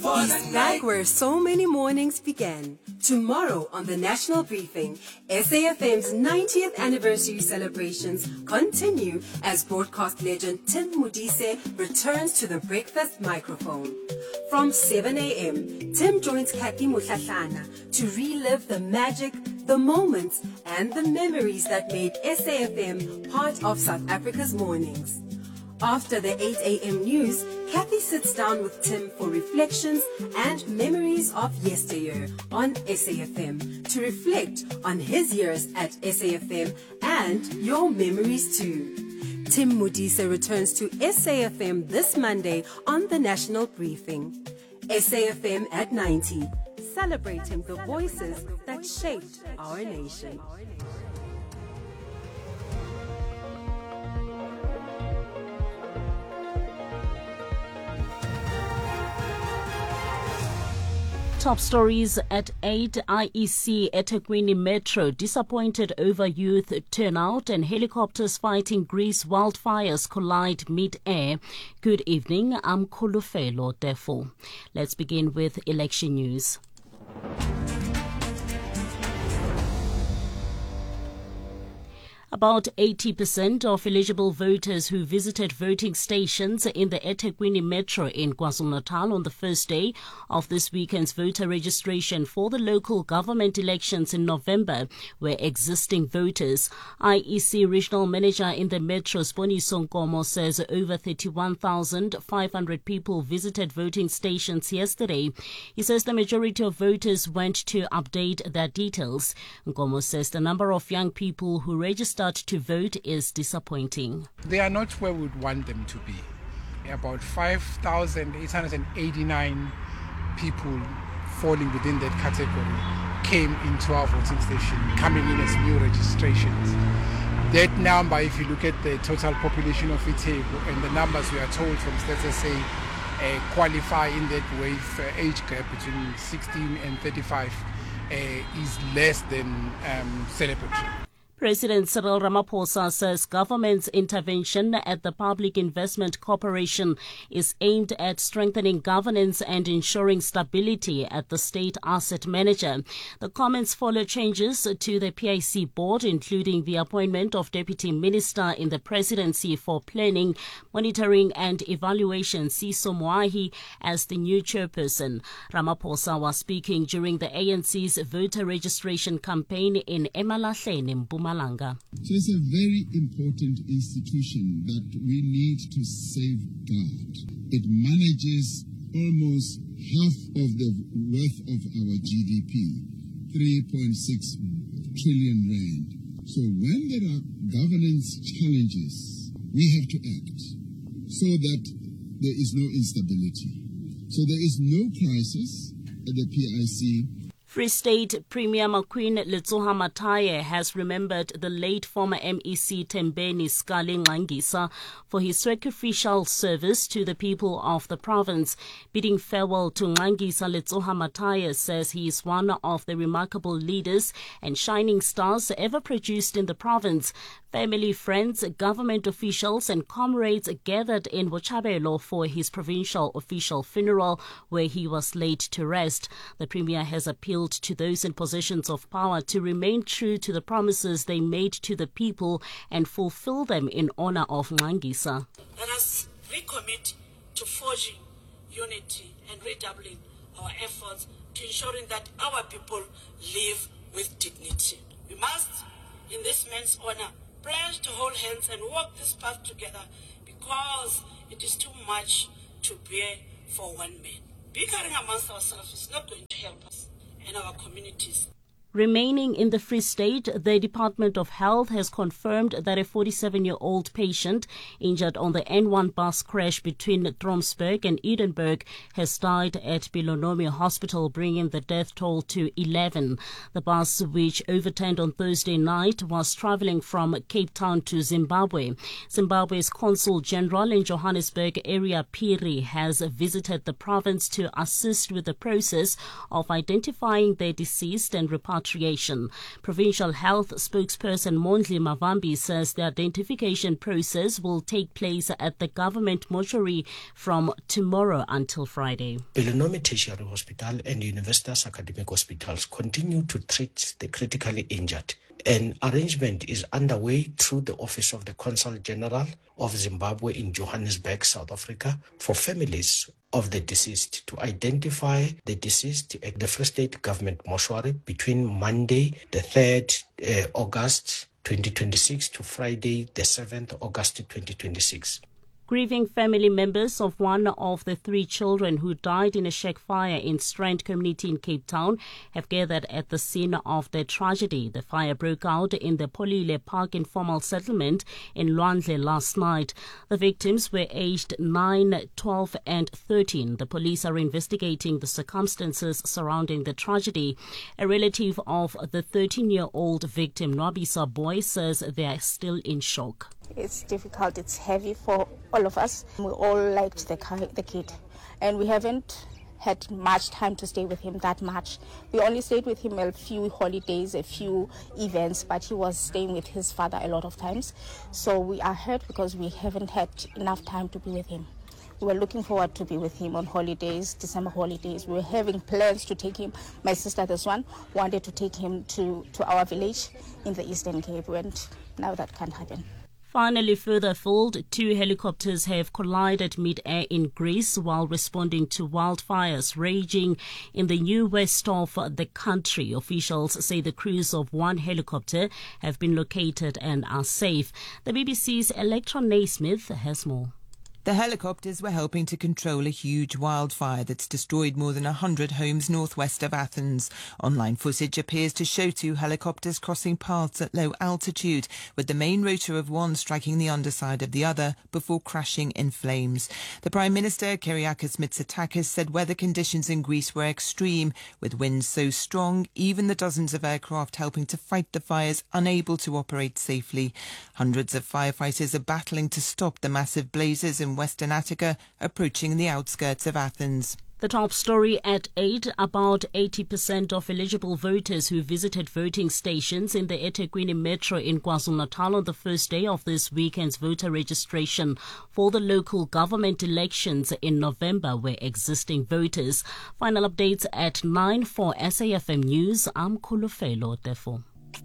He's back where so many mornings began. Tomorrow on the National Briefing, SAFM's 90th anniversary celebrations continue as broadcast legend Tim Modise returns to the breakfast microphone. From 7 a.m., Tim joins Kathy Mutlatlana to relive the magic, the moments, and the memories that made SAFM part of South Africa's mornings. After the 8 a.m. news, Kathy sits down with Tim for reflections and memories of yesteryear on SAFM to reflect on his years at SAFM and your memories too. Tim Modise returns to SAFM this Monday on the National Briefing. SAFM at 90, celebrating the voices that shaped our nation. Top stories at 8. IEC eThekwini Metro disappointed over youth turnout and helicopters fighting Greece wildfires collide mid-air. Good evening, I'm Khulufelo Defo. Let's begin with election news. About 80% of eligible voters who visited voting stations in the eThekwini Metro in KwaZulu-Natal on the first day of this weekend's voter registration for the local government elections in November were existing voters. IEC Regional Manager in the Metro, Siboniso Nkomo, says over 31,500 people visited voting stations yesterday. He says the majority of voters went to update their details. Nkomo says the number of young people who registered to vote is disappointing. They are not where we would want them to be. About 5,889 people falling within that category came into our voting station, coming in as new registrations. That number, if you look at the total population of Itheko and the numbers we are told from Stats SA qualify in that wave age gap between 16 and 35 is less than celebratory. President Cyril Ramaphosa says government's intervention at the Public Investment Corporation is aimed at strengthening governance and ensuring stability at the state asset manager. The comments follow changes to the PIC board, including the appointment of Deputy Minister in the Presidency for Planning, Monitoring and Evaluation, Siso Moahi, as the new chairperson. Ramaphosa was speaking during the ANC's voter registration campaign in Emalahleni in Mpumalanga. So it's a very important institution that we need to safeguard. It manages almost half of the worth of our GDP, 3.6 trillion rand. So when there are governance challenges, we have to act so that there is no instability. So there is no crisis at the PIC. Free State Premier Makwin Letsoha Mataye has remembered the late former MEC Tembeni Skali Ngangisa for his sacrificial service to the people of the province. Bidding farewell to Ngangisa, Letsoha Mataye says he is one of the remarkable leaders and shining stars ever produced in the province. Family, friends, government officials and comrades gathered in Botshabelo for his provincial official funeral where he was laid to rest. The Premier has appealed to those in positions of power to remain true to the promises they made to the people and fulfill them in honor of Ngangisa. Let us recommit to forging unity and redoubling our efforts to ensuring that our people live with dignity. We must, in this man's honor, pledge to hold hands and walk this path together because it is too much to bear for one man. Bickering amongst ourselves is not going to help us and our communities. Remaining in the Free State, the Department of Health has confirmed that a 47-year-old patient injured on the N1 bus crash between Tromsburg and Edinburgh has died at Bilonomi Hospital, bringing the death toll to 11. The bus, which overturned on Thursday night, was traveling from Cape Town to Zimbabwe. Zimbabwe's Consul General in Johannesburg area, Phiri, has visited the province to assist with the process of identifying the deceased and repatriating repatriation. Provincial Health spokesperson Mondli Mavambi says the identification process will take place at the government mortuary from tomorrow until Friday. Belinomi Tertiary Hospital and Universitas Academic Hospitals continue to treat the critically injured. An arrangement is underway through the Office of the Consul General of Zimbabwe in Johannesburg, South Africa, for families of the deceased to identify the deceased at the Free State Government Mortuary between Monday, the 3rd August 2026 to Friday, the 7th August 2026. Grieving family members of one of the 3 children who died in a shack fire in Strand community in Cape Town have gathered at the scene of the tragedy. The fire broke out in the Polile Park informal settlement in Lwandle last night. The victims were aged 9, 12 and 13. The police are investigating the circumstances surrounding the tragedy. A relative of the 13-year-old victim, Nwabisa Boy, says they are still in shock. It's difficult, it's heavy for all of us. We all liked the kid, and we haven't had much time to stay with him that much. We only stayed with him a few holidays, a few events, but he was staying with his father a lot of times. So we are hurt because we haven't had enough time to be with him. We were looking forward to be with him on holidays, December holidays. We were having plans to take him. My sister, this one, wanted to take him to our village in the Eastern Cape, and now that can't happen. Finally, further afield, 2 helicopters have collided mid-air in Greece while responding to wildfires raging in the new west of the country. Officials say the crews of 1 helicopter have been located and are safe. The BBC's Electra Naismith has more. The helicopters were helping to control a huge wildfire that's destroyed more than 100 homes northwest of Athens. Online footage appears to show 2 helicopters crossing paths at low altitude, with the main rotor of one striking the underside of the other before crashing in flames. The Prime Minister, Kyriakos Mitsotakis, said weather conditions in Greece were extreme, with winds so strong even the dozens of aircraft helping to fight the fires unable to operate safely. Hundreds of firefighters are battling to stop the massive blazes in Western Attica, approaching the outskirts of Athens. The top story at 8, about 80% of eligible voters who visited voting stations in the eThekwini Metro in KwaZulu-Natal on the first day of this weekend's voter registration for the local government elections in November were existing voters. Final updates at 9 for SAFM News. I'm Kulufelo, therefore.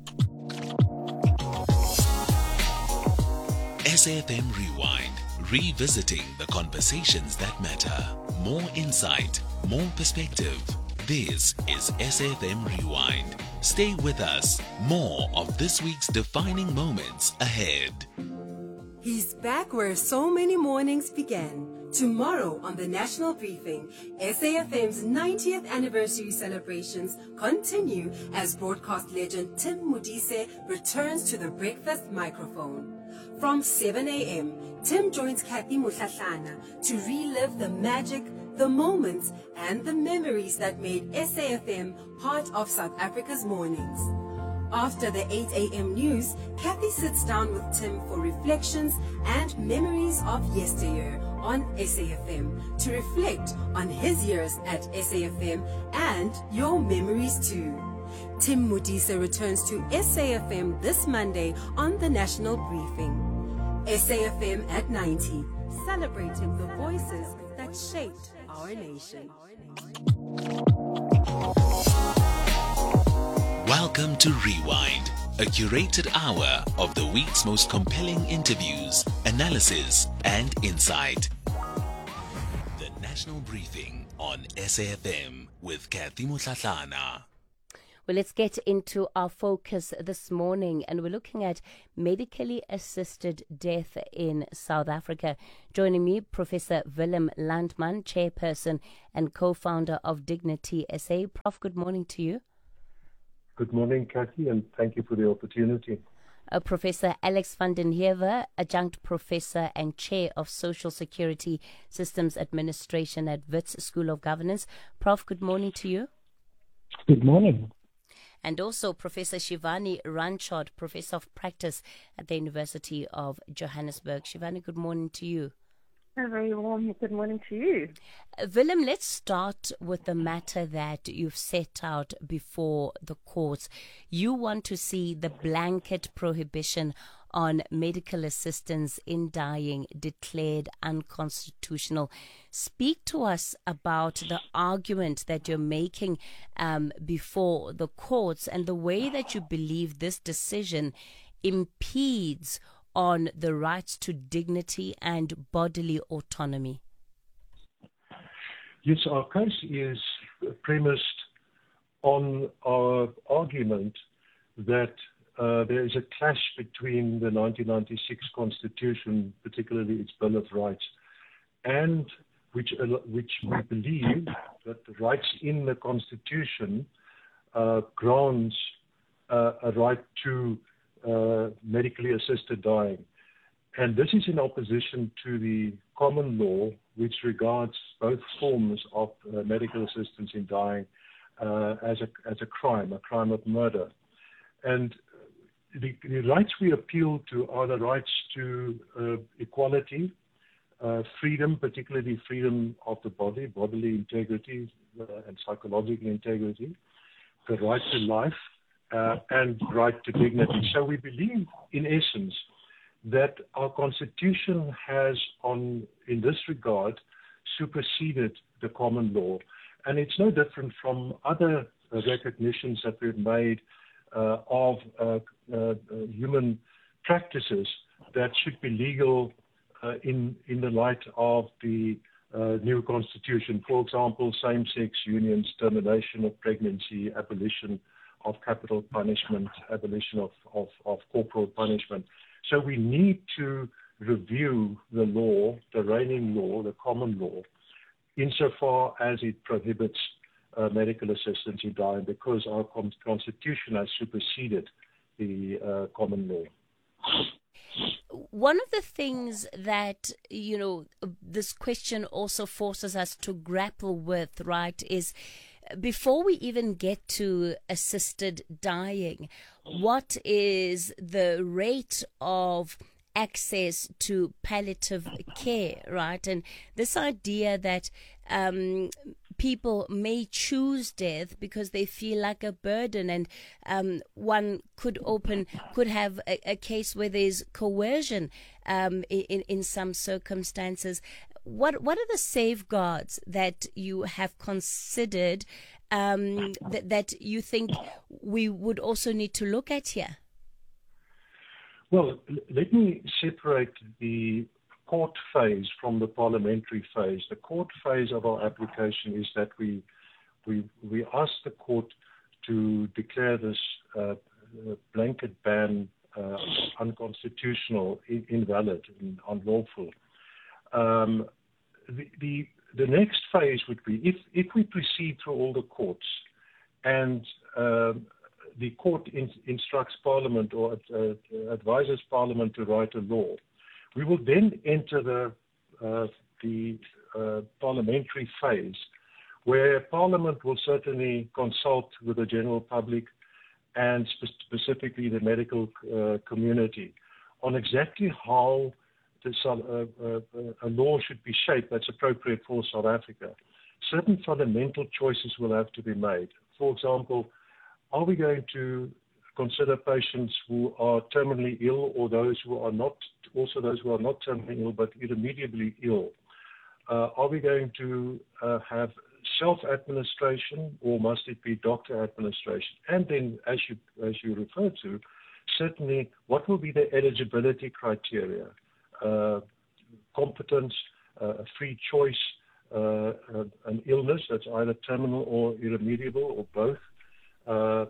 SAFM Rewind. Revisiting the conversations that matter. More insight, more perspective. This is SAFM Rewind. Stay with us. More of this week's defining moments ahead. He's back where so many mornings began. Tomorrow on the National Briefing, SAFM's 90th anniversary celebrations continue as broadcast legend Tim Modise returns to the breakfast microphone. From 7 a.m., Tim joins Kathy Mutlatlana to relive the magic, the moments, and the memories that made SAFM part of South Africa's mornings. After the 8 a.m. news, Kathy sits down with Tim for reflections and memories of yesteryear on SAFM to reflect on his years at SAFM and your memories too. Tim Modise returns to SAFM this Monday on the National Briefing. SAFM at 90, celebrating the voices that shaped our nation. Welcome to Rewind, a curated hour of the week's most compelling interviews, analysis, and insight. The National Briefing on SAFM with Kathy Mutlatlana. Well, let's get into our focus this morning, and we're looking at medically assisted death in South Africa. Joining me, Professor Willem Landman, chairperson and co-founder of Dignity SA. Prof, good morning to you. Good morning, Kathy, and thank you for the opportunity. Professor Alex van den Heever, adjunct professor and chair of Social Security Systems Administration at Wits School of Governance. Prof, good morning to you. Good morning. And also Professor Shivani Ranchod, Professor of Practice at the University of Johannesburg. Shivani, good morning to you. A very warm good morning to you. Willem, let's start with the matter that you've set out before the courts. You want to see the blanket prohibition on medical assistance in dying declared unconstitutional. Speak to us about the argument that you're making before the courts and the way that you believe this decision impedes on the rights to dignity and bodily autonomy. Yes, our case is premised on our argument that there is a clash between the 1996 Constitution, particularly its Bill of Rights, and which we believe that the rights in the Constitution grants a right to medically assisted dying. And this is in opposition to the common law, which regards both forms of medical assistance in dying as a crime of murder. And the rights we appeal to are the rights to equality, freedom, particularly freedom of the body, bodily integrity and psychological integrity, the right to life, and right to dignity. So we believe, in essence, that our Constitution has, in this regard, superseded the common law. And it's no different from other recognitions that we've made of human practices that should be legal in the light of the new Constitution. For example, same-sex unions, termination of pregnancy, abolition of capital punishment, abolition of corporal punishment. So we need to review the law, the reigning law, the common law, insofar as it prohibits medical assistance in dying, because our Constitution has superseded the common law. One of the things that, this question also forces us to grapple with, right, is before we even get to assisted dying, what is the rate of access to palliative care, right? And this idea that people may choose death because they feel like a burden, and one could have a case where there's coercion in some circumstances. What are the safeguards that you have considered that you think we would also need to look at here? Well, let me separate the court phase from the parliamentary phase. The court phase of our application is that we ask the court to declare this blanket ban unconstitutional, invalid, and unlawful. The next phase would be if we proceed through all the courts and the court instructs Parliament or advises Parliament to write a law, we will then enter the parliamentary phase, where Parliament will certainly consult with the general public and specifically the medical community on exactly how a law should be shaped that's appropriate for South Africa. Certain fundamental choices will have to be made. For example, are we going to consider patients who are terminally ill, or those who are not, also those who are not terminally ill but irremediably ill? Are we going to have self-administration, or must it be doctor administration? And then, as you referred to, certainly what will be the eligibility criteria? Competence, free choice, an illness that's either terminal or irremediable or both.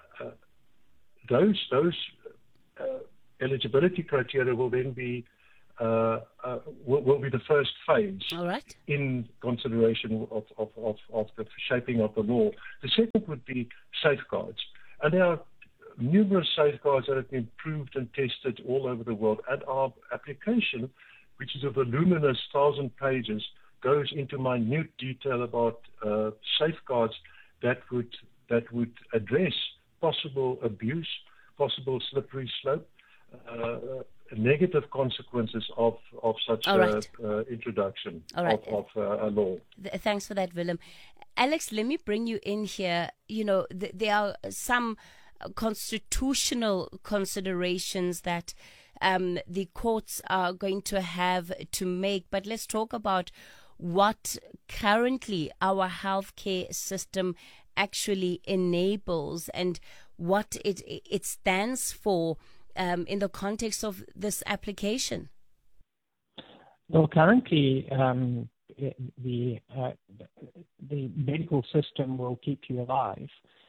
Those eligibility criteria will then be will be the first phase. All right. In consideration of the shaping of the law. The second would be safeguards, and there are numerous safeguards that have been proved and tested all over the world, and our application, which is a voluminous 1,000 pages, goes into minute detail about safeguards that would address possible abuse, possible slippery slope, negative consequences of such introduction of a law. Thanks for that, Willem. Alex, let me bring you in here. There are some constitutional considerations that the courts are going to have to make, but let's talk about what currently our healthcare system actually enables and what it stands for in the context of this application. Well, currently the medical system will keep you alive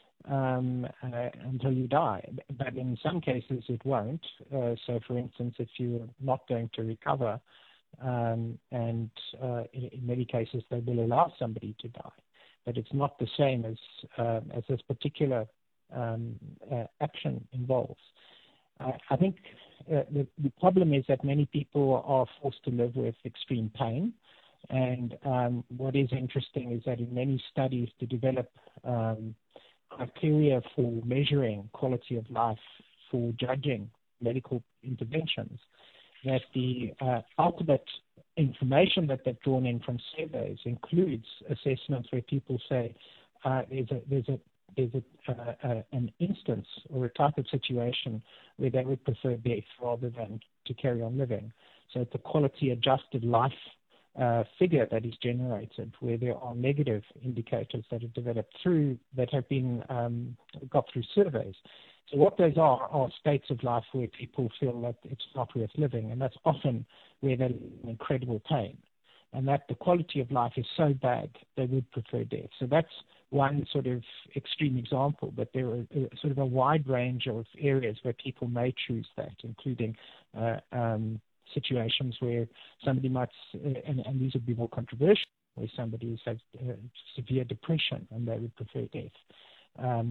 until you die, but in some cases it won't. So, for instance, if you're not going to recover, and in many cases they will allow somebody to die, but it's not the same as this particular action involves. I think the problem is that many people are forced to live with extreme pain. And what is interesting is that in many studies to develop criteria for measuring quality of life, for judging medical interventions, that the ultimate information that they've drawn in from surveys includes assessments where people say there's an instance or a type of situation where they would prefer death rather than to carry on living. So it's a quality adjusted life figure that is generated where there are negative indicators that have developed that have been got through surveys. So what those are states of life where people feel that it's not worth living, and that's often where they're in incredible pain, and that the quality of life is so bad they would prefer death. So that's one sort of extreme example, but there are sort of a wide range of areas where people may choose that, including situations where somebody might, and these would be more controversial, where somebody has severe depression and they would prefer death.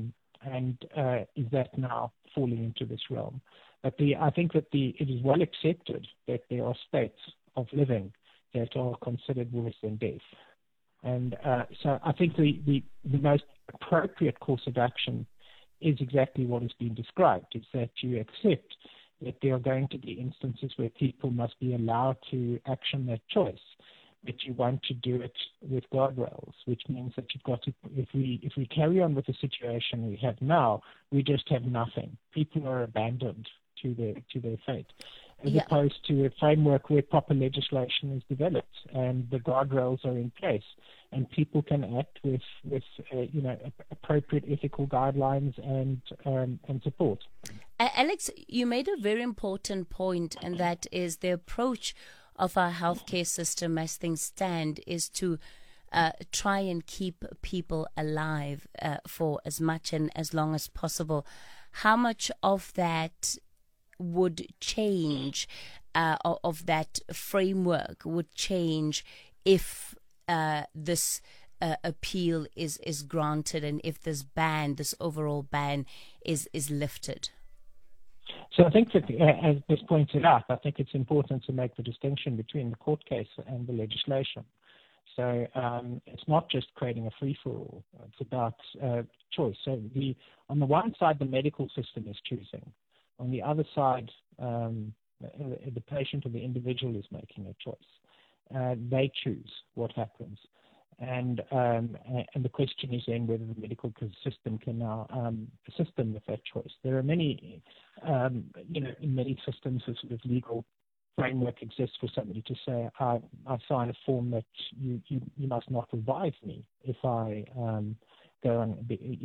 Is that now falling into this realm? But I think that it is well accepted that there are states of living that are considered worse than death. And so I think the most appropriate course of action is exactly what has been described, is that you accept that there are going to be instances where people must be allowed to action their choice, but you want to do it with guardrails, which means that you've got to, if we carry on with the situation we have now, we just have nothing. People are abandoned to their fate, as opposed to a framework where proper legislation is developed and the guardrails are in place, and people can act with appropriate ethical guidelines and support. Alex, you made a very important point, and that is the approach of our healthcare system as things stand is to try and keep people alive for as much and as long as possible. How much of that would change, of that framework would change if this appeal is granted and if this overall ban is lifted? So I think that, as was pointed out, I think it's important to make the distinction between the court case and the legislation. So it's not just creating a free-for-all. It's about choice. So on the one side, the medical system is choosing. On the other side, the patient or the individual is making a choice. They choose what happens. And the question is then whether the medical system can now assist them with that choice. There are many, in many systems, a sort of legal framework exists for somebody to say, I sign a form that you must not revive me if I go on,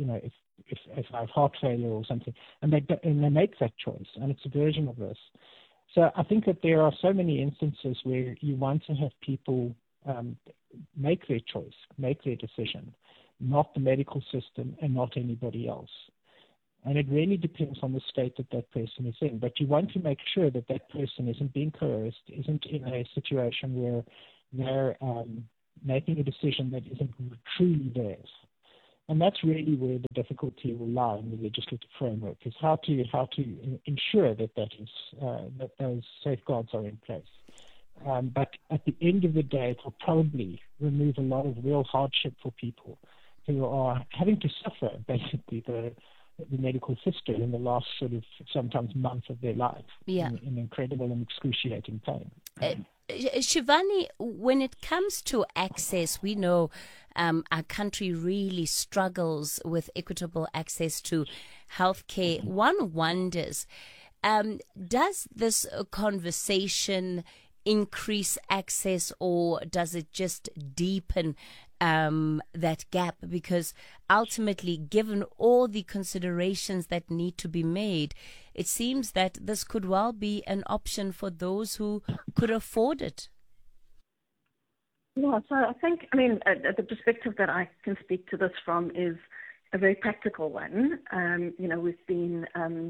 if I have heart failure or something, and they make that choice, and it's a version of this. So I think that there are so many instances where you want to have people make their choice, make their decision, not the medical system and not anybody else. And it really depends on the state that person is in. But you want to make sure that person isn't being coerced, isn't in a situation where they're making a decision that isn't truly theirs. And that's really where the difficulty will lie in the legislative framework, is how to ensure that those safeguards are in place. But at the end of the day, it will probably remove a lot of real hardship for people who are having to suffer, basically, the medical system in the last sort of sometimes month of their life in incredible and excruciating pain. Shivani, when it comes to access, we know our country really struggles with equitable access to healthcare. One wonders, does this conversation increase access, or does it just deepen that gap? Because ultimately, given all the considerations that need to be made, it seems that this could well be an option for those who could afford it. Yeah, so I think, the perspective that I can speak to this from is a very practical one. We've been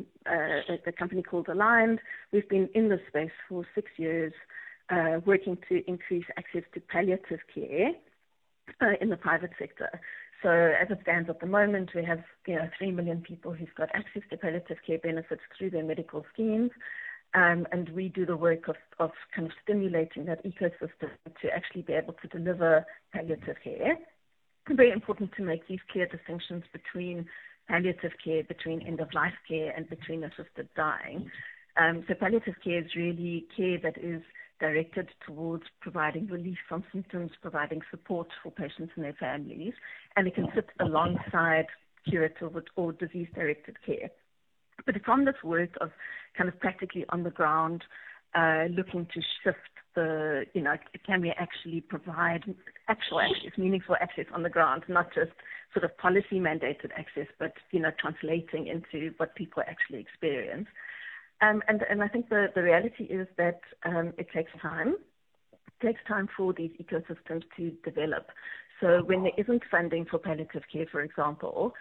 a company called Aligned. We've been in this space for 6 years, working to increase access to palliative care in the private sector. So as it stands at the moment, we have 3 million people who've got access to palliative care benefits through their medical schemes. And we do the work of kind of stimulating that ecosystem to actually be able to deliver palliative care. It's very important to make these clear distinctions between palliative care, between end-of-life care, and between assisted dying. So palliative care is really care that is directed towards providing relief from symptoms, providing support for patients and their families, and it can sit alongside curative or disease-directed care. But from this work of kind of practically on the ground, looking to shift can we actually provide actual access, meaningful access on the ground, not just sort of policy mandated access, but, translating into what people actually experience. And I think the reality is that it takes time. It takes time for these ecosystems to develop. So when there isn't funding for palliative care, for example,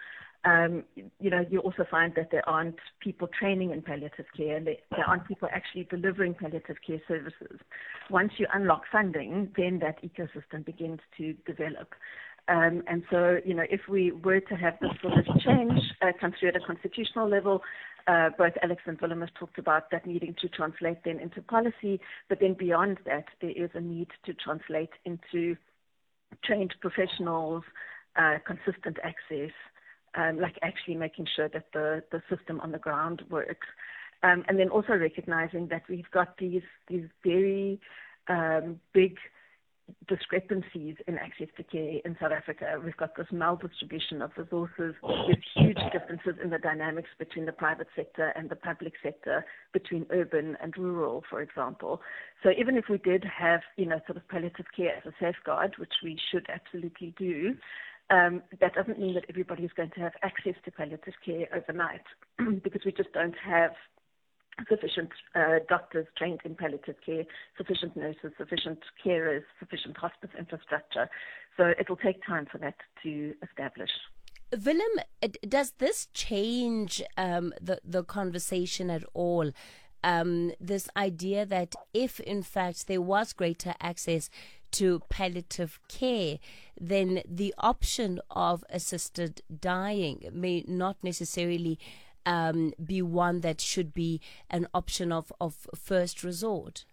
you also find that there aren't people training in palliative care, and there aren't people actually delivering palliative care services. Once you unlock funding, then that ecosystem begins to develop. And so, if we were to have this sort of change come through at a constitutional level, both Alex and Willem have talked about that needing to translate then into policy, but then beyond that, there is a need to translate into trained professionals, consistent access, like actually making sure that the system on the ground works. And then also recognizing that we've got these very big discrepancies in access to care in South Africa. We've got this maldistribution of resources with huge differences in the dynamics between the private sector and the public sector, between urban and rural, for example. So even if we did have, sort of palliative care as a safeguard, which we should absolutely do, that doesn't mean that everybody is going to have access to palliative care overnight, because we just don't have sufficient doctors trained in palliative care, sufficient nurses, sufficient carers, sufficient hospice infrastructure. So it'll take time for that to establish. Willem, does this change the conversation at all? This idea that if, in fact, there was greater access to palliative care, then the option of assisted dying may not necessarily be one that should be an option of first resort?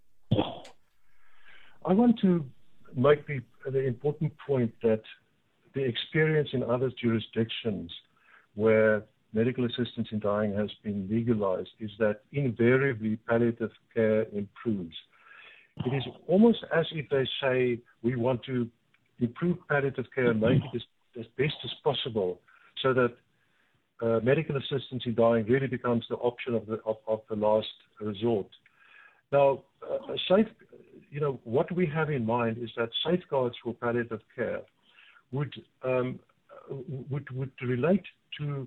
I want to make the important point that the experience in other jurisdictions where medical assistance in dying has been legalized is that invariably palliative care improves. It is almost as if they say, we want to improve palliative care and make it as best as possible, so that medical assistance in dying really becomes the option of the last resort. Now, what we have in mind is that safeguards for palliative care would relate to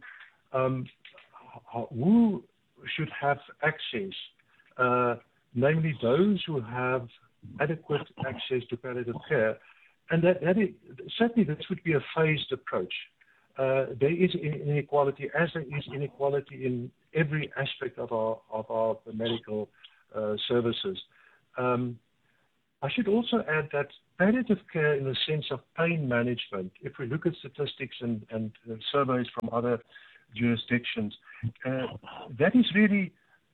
who should have access, namely those who have adequate access to palliative care, and that certainly this would be a phased approach. There is inequality, as there is inequality in every aspect of our medical services. I should also add that palliative care, in the sense of pain management, if we look at statistics and surveys from other jurisdictions, that is really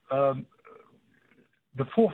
the fourth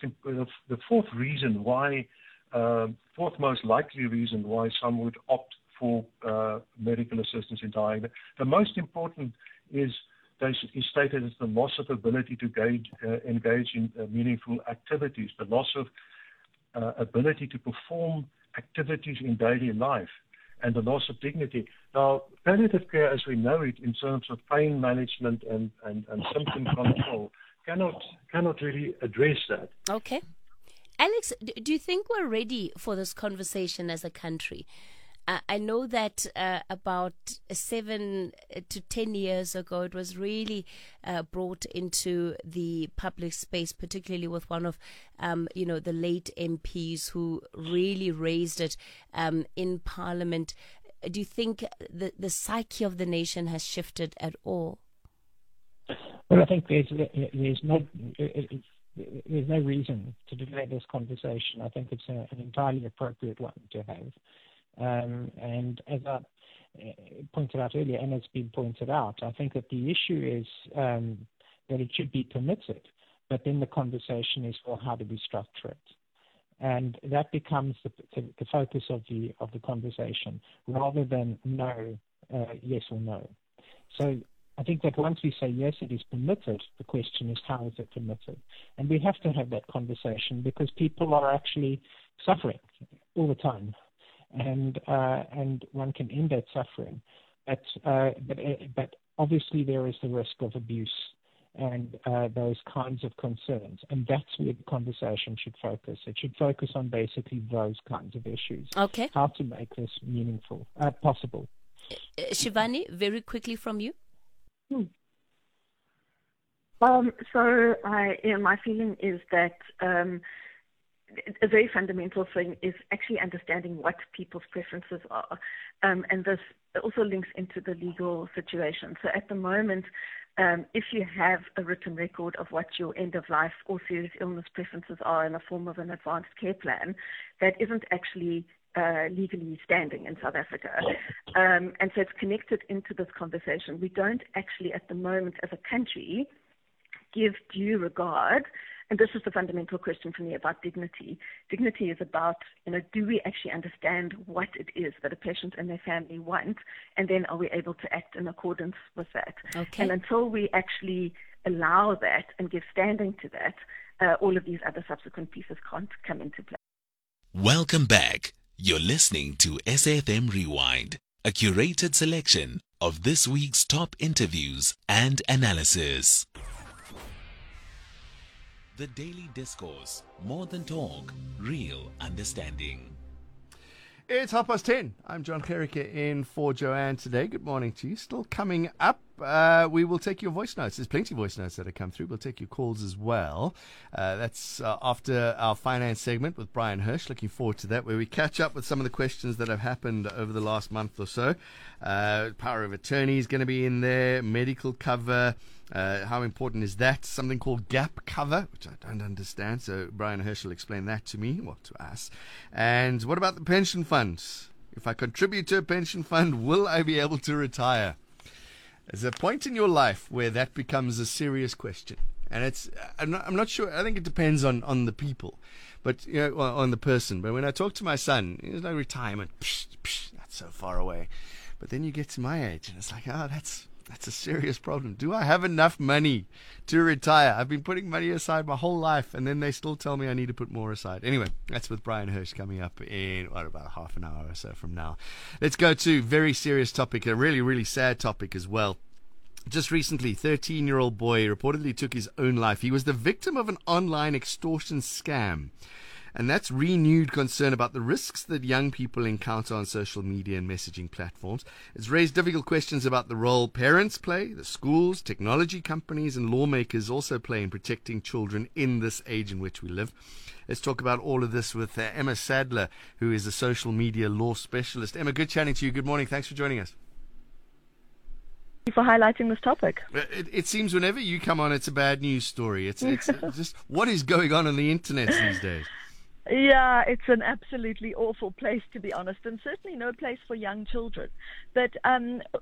most likely reason why some would opt for medical assistance in dying. The most important is stated as the loss of ability to engage in meaningful activities, the loss of ability to perform activities in daily life, and the loss of dignity. Now, palliative care, as we know it, in terms of pain management and symptom control, cannot really address that. Okay. Alex, do you think we're ready for this conversation as a country? I know that about 7 to 10 years ago, it was really brought into the public space, particularly with one of, the late MPs who really raised it in Parliament. Do you think the psyche of the nation has shifted at all? Well, I think there's no reason to delay this conversation. I think it's an entirely appropriate one to have. And as I pointed out earlier, and it's been pointed out, I think that the issue is that it should be permitted, but then the conversation is, well, how do we structure it? And that becomes the focus of the conversation, rather than no, yes or no. So I think that once we say yes, it is permitted, the question is, how is it permitted? And we have to have that conversation because people are actually suffering all the time. And one can end that suffering, but obviously there is the risk of abuse and those kinds of concerns, and that's where the conversation should focus. It should focus on basically those kinds of issues. Okay. How to make this meaningful, possible. Shivani, very quickly from you. So my feeling is that a very fundamental thing is actually understanding what people's preferences are. And this also links into the legal situation. So at the moment, if you have a written record of what your end-of-life or serious illness preferences are in the form of an advanced care plan, that isn't actually legally standing in South Africa. And so it's connected into this conversation. We don't actually at the moment as a country give due regard. And this is the fundamental question for me about dignity. Dignity is about, do we actually understand what it is that a patient and their family want, and then are we able to act in accordance with that? Okay. And until we actually allow that and give standing to that, all of these other subsequent pieces can't come into play. Welcome back. You're listening to SAFM Rewind, a curated selection of this week's top interviews and analysis. The Daily Discourse, more than talk, real understanding. It's 10:30. I'm John Gericke in for Joanne today. Good morning to you. Still coming up, we will take your voice notes. There's plenty of voice notes that have come through. We'll take your calls as well. That's after our finance segment with Brian Hirsch. Looking forward to that, where we catch up with some of the questions that have happened over the last month or so. Power of attorney is going to be in there, medical cover. How important is that? Something called gap cover, which I don't understand. So Brian Hirsch will explain that to me, well, to us. And what about the pension funds? If I contribute to a pension fund, will I be able to retire? There's a point in your life where that becomes a serious question. And I'm not sure. I think it depends on the people, but on the person. But when I talk to my son, there's no retirement. That's so far away. But then you get to my age, and it's like, that's a serious problem. Do I have enough money to retire? I've been putting money aside my whole life, and then they still tell me I need to put more aside. Anyway, that's with Brian Hirsch coming up in about half an hour or so from now. Let's go to a very serious topic, a really, really sad topic as well. Just recently, 13-year-old boy reportedly took his own life. He was the victim of an online extortion scam. And that's renewed concern about the risks that young people encounter on social media and messaging platforms. It's raised difficult questions about the role parents play, the schools, technology companies, and lawmakers also play in protecting children in this age in which we live. Let's talk about all of this with Emma Sadler, who is a social media law specialist. Emma, good chatting to you. Good morning. Thanks for joining us. Thank you for highlighting this topic. It seems whenever you come on, it's a bad news story. It's just what is going on the internet these days? Yeah, it's an absolutely awful place, to be honest, and certainly no place for young children. But